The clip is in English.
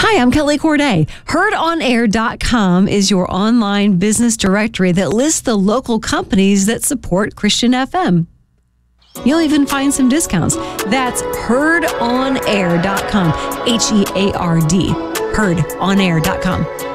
Hi, I'm Kelly Corday. HeardOnAir.com is your online business directory that lists the local companies that support Christian FM. You'll even find some discounts. That's HeardOnAir.com. HEARD. HeardOnAir.com.